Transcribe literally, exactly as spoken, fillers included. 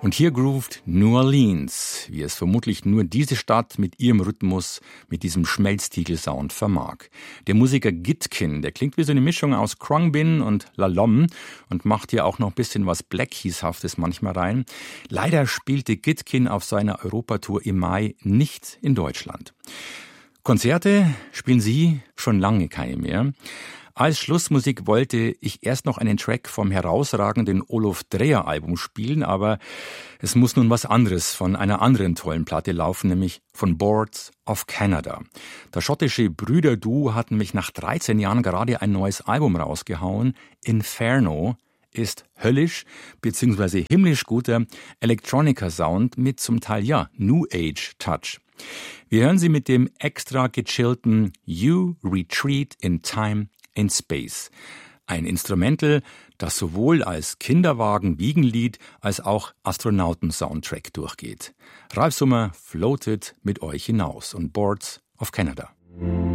Und hier groovt New Orleans, wie es vermutlich nur diese Stadt mit ihrem Rhythmus, mit diesem Schmelztiegel-Sound vermag. Der Musiker Gitkin, der klingt wie so eine Mischung aus Khruangbin und Lalom und macht hier auch noch ein bisschen was Black Keys-haftes manchmal rein. Leider spielte Gitkin auf seiner Europatour im Mai nicht in Deutschland. Konzerte spielen sie schon lange keine mehr. Als Schlussmusik wollte ich erst noch einen Track vom herausragenden Olof Dreher Album spielen, aber es muss nun was anderes von einer anderen tollen Platte laufen, nämlich von Boards of Canada. Das schottische Brüderduo hatten mich nach dreizehn Jahren gerade ein neues Album rausgehauen. Inferno ist höllisch bzw. himmlisch guter Electronica-Sound mit zum Teil ja New Age Touch. Wir hören sie mit dem extra gechillten You Retreat in Time in Space. Ein Instrumental, das sowohl als Kinderwagen-Wiegenlied als auch Astronauten-Soundtrack durchgeht. Ralf Summer floatet mit euch hinaus und Boards of Canada.